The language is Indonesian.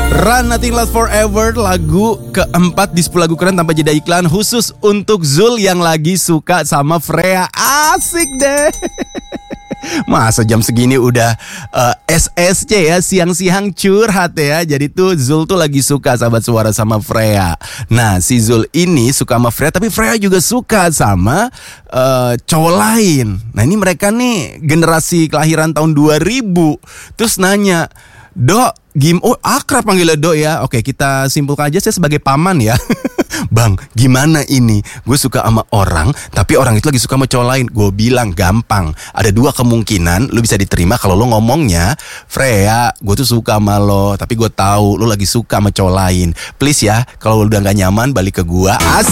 Run Nothing Lasts Forever, lagu keempat di 10 lagu keren tanpa jeda iklan, khusus untuk Zul yang lagi suka sama Freya. Asik deh. Masa jam segini udah SSC ya, siang-siang curhat ya. Jadi tuh Zul tuh lagi suka sahabat suara sama Freya. Nah si Zul ini suka sama Freya, tapi Freya juga suka sama cowok lain. Nah ini mereka nih generasi kelahiran tahun 2000. Terus nanya, Dok, akrab panggilnya Dok ya. Oke, kita simpulkan aja, saya sebagai paman ya. Bang, gimana ini? Gue suka sama orang, tapi orang itu lagi suka sama cowok lain. Gue bilang gampang, ada dua kemungkinan lu bisa diterima kalau lu ngomongnya, Freya, gue tuh suka sama lo, tapi gue tahu lu lagi suka sama cowok lain. Please ya, kalau lu udah gak nyaman balik ke gue.